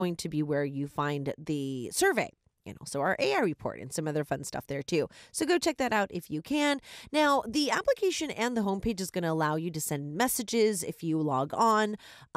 going to be where you find the survey. And also our AI report and some other fun stuff there too. So go check that out if you can. Now, the application and the homepage is going to allow you to send messages if you log on.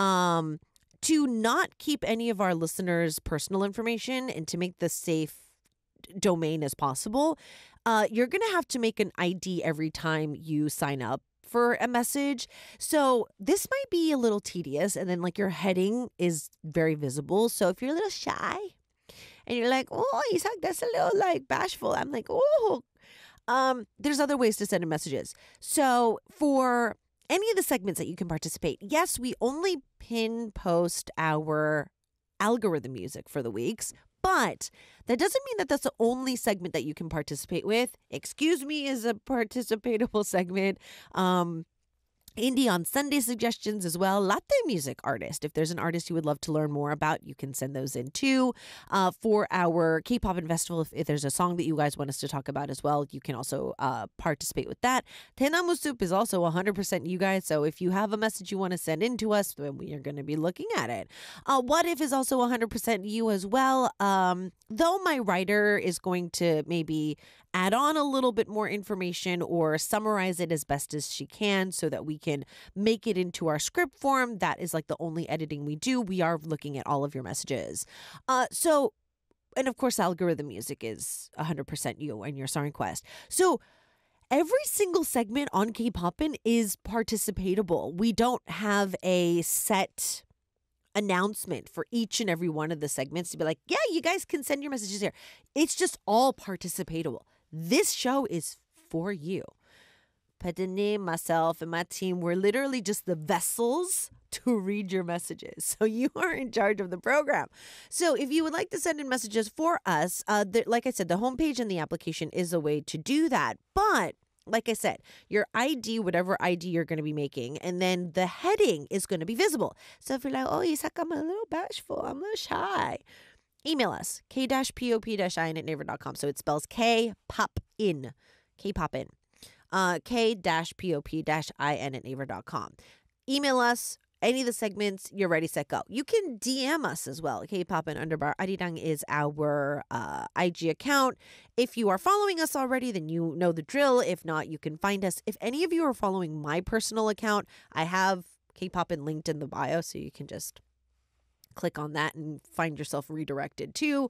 To not keep any of our listeners' personal information and to make this safe domain as possible, you're going to have to make an ID every time you sign up for a message. So this might be a little tedious. And then like your heading is very visible. So if you're a little shy and you're like, oh, Isaac, that's a little like bashful. I'm like, oh, there's other ways to send in messages. So for any of the segments that you can participate, yes, we only pin post our algorithm music for the weeks, but that doesn't mean that that's the only segment that you can participate with. Excuse Me is a participatable segment. Indie on Sunday suggestions as well. Latte music artist. If there's an artist you would love to learn more about, you can send those in too. For our K-pop and festival, if there's a song that you guys want us to talk about as well, you can also participate with that. Tenamu Soup is also 100% you guys. So if you have a message you want to send in to us, then we are going to be looking at it. What If is also 100% you as well. Though my writer is going to maybe add on a little bit more information or summarize it as best as she can so that we can make it into our script form. That is like the only editing we do. We are looking at all of your messages. And of course, algorithm music is 100% you and your song request. So every single segment on K-Poppin' is participatable. We don't have a set announcement for each and every one of the segments to be like, yeah, you guys can send your messages here. It's just all participatable. This show is for you. Padane, myself, and my team, we're literally just the vessels to read your messages. So you are in charge of the program. So if you would like to send in messages for us, like I said, the homepage and the application is a way to do that. But like I said, your ID, whatever ID you're going to be making, and then the heading is going to be visible. So if you're like, oh, Isak, I'm a little bashful, I'm a little shy, email us, k-pop-in@naver.com. So it spells K-pop-in, K-pop-in, k-pop-in@naver.com. Email us. Any of the segments, you're ready, set, go. You can DM us as well. K-Poppin _arirang is our IG account. If you are following us already, then you know the drill. If not, you can find us. If any of you are following my personal account, I have K-Poppin linked in the bio, so you can just click on that and find yourself redirected too.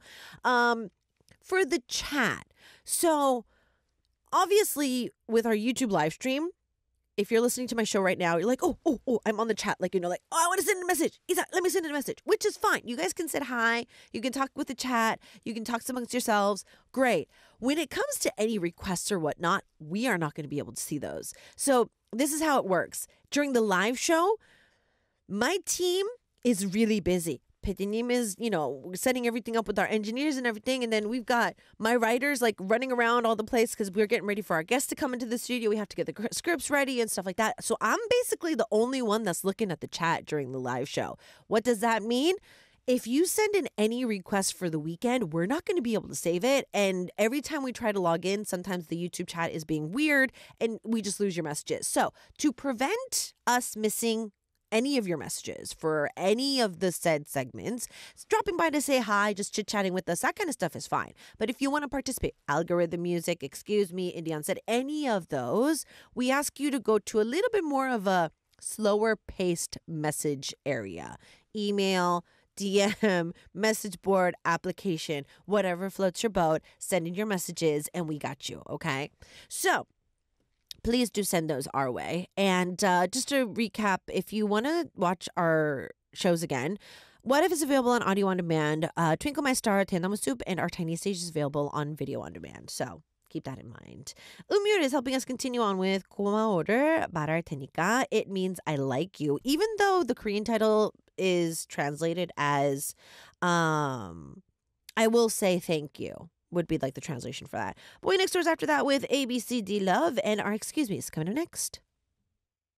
For the chat, so obviously with our YouTube live stream, if you're listening to my show right now, you're like, oh, I'm on the chat. Like, I want to send a message. Isa, let me send a message, which is fine. You guys can say hi. You can talk with the chat. You can talk amongst yourselves. Great. When it comes to any requests or whatnot, we are not going to be able to see those. So this is how it works. During the live show, my team is really busy. Petinim is, setting everything up with our engineers and everything. And then we've got my writers like running around all the place because we're getting ready for our guests to come into the studio. We have to get the scripts ready and stuff like that. So I'm basically the only one that's looking at the chat during the live show. What does that mean? If you send in any request for the weekend, we're not going to be able to save it. And every time we try to log in, sometimes the YouTube chat is being weird and we just lose your messages. So to prevent us missing any of your messages for any of the said segments, dropping by to say hi, just chit-chatting with us, that kind of stuff is fine. But if you want to participate, algorithm music, excuse me, Indian said, any of those, we ask you to go to a little bit more of a slower paced message area. Email, DM, message board, application, whatever floats your boat, send in your messages and we got you, okay? So please do send those our way. And just to recap, if you want to watch our shows again, What If is available on audio on demand. Twinkle My Star, Tenamu Soup, and Our Tiny Stage is available on video on demand. So keep that in mind. Umyur is helping us continue on with 고마워를 말할 테니까. It means I like you. Even though the Korean title is translated as I will say thank you, would be like the translation for that. Boy Next Door is after that with ABCD Love, and our Excuse Me is coming up next.